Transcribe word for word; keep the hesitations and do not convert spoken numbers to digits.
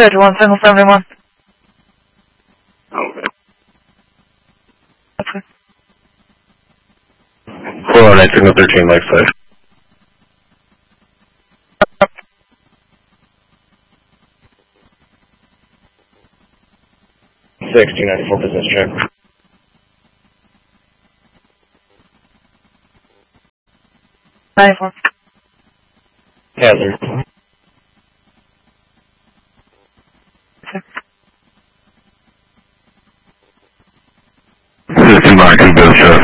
Bridge one, single seventy-one. Okay. Okay. four oh nine, signal thirteen, life side. sixteen ninety-four, business check. ninety-four. Hazard. fifty-nine, convention.